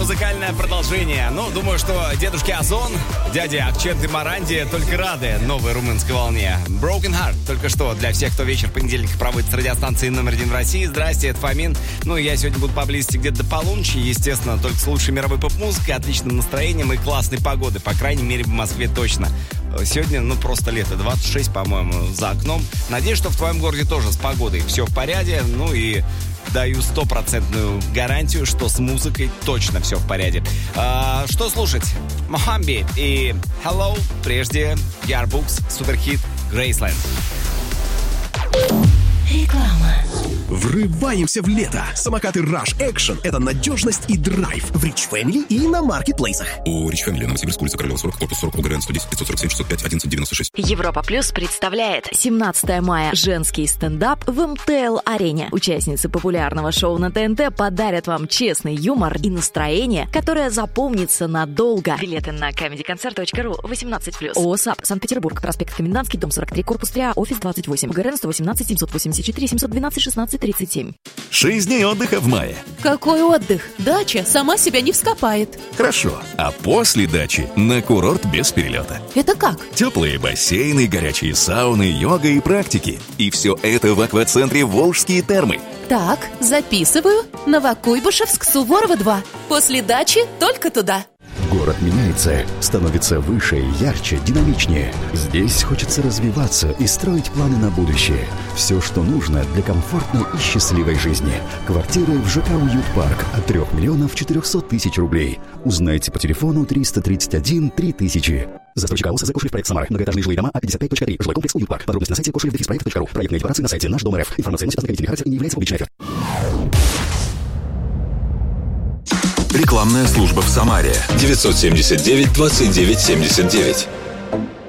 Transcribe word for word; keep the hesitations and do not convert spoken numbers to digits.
музыкальное продолжение. Ну, думаю, что дедушки Озон, дяди Акчент и Маранди только рады новой румынской волне. Broken Heart только что для всех, кто вечер понедельника проводит с радиостанцией номер один в России. Здрасте, это Фомин. Ну, я сегодня буду поблизости где-то до полуночи. Естественно, только с лучшей мировой поп-музыкой, отличным настроением и классной погодой. По крайней мере, в Москве точно. Сегодня, ну, просто лето. двадцать шесть, по-моему, за окном. Надеюсь, что в твоем городе тоже с погодой все в порядке. Ну и даю стопроцентную гарантию, что с музыкой точно все в порядке. А, что слушать? Мохамби и Hello. Прежде Ярбукс, суперхит Graceland. Реклама. Врываемся в лето. Самокаты Rush Action – это надежность и драйв в Rich Family и на маркетплейсах. У Rich Family, Новосибирск, улица Королева, сорок, корпус сорок, ОГРН сто десять пятьсот сорок семь шестьсот пять одиннадцать девяносто шесть. Европа Плюс представляет семнадцатое мая женский стендап в эм тэ эл-арене. Участницы популярного шоу на тэ эн тэ подарят вам честный юмор и настроение, которое запомнится надолго. Билеты на комедиконцерт точка ру, восемнадцать плюс. ООО САП, Санкт-Петербург, проспект Комендантский, дом сорок три, корпус три А, офис двадцать восемь. ОГРН сто восемнадцать семьсот восемьдесят четыре семьсот двенадцать шестнадцать тридцать семь. Шесть дней отдыха в мае. Какой отдых? Дача сама себя не вскопает. Хорошо. А после дачи на курорт без перелета. Это как? Теплые бассейны, горячие сауны, йога и практики. И все это в аквацентре «Волжские термы». Так, записываю. Новокуйбышевск, Суворова два. После дачи только туда. Город меняется, становится выше, ярче, динамичнее. Здесь хочется развиваться и строить планы на будущее. Все, что нужно для комфортной и счастливой жизни. Квартиры в ЖК «Уют-парк» от трех миллионов четырехсот тысяч рублей. Узнайте по телефону триста тридцать один три тысячи. Застройщик АО «Кошелев проект Самара». Многоэтажные жилые дома А пятьдесят пять точка три. Жилой комплекс «Уют-парк». Подробности на сайте кошелев проект точка ру. Проектные декларации на сайте Наш Дом РФ. Информация носит ознакомительный характер и не является публичной. Рекламная служба в Самаре. девятьсот семьдесят девять двадцать девять семьдесят девять.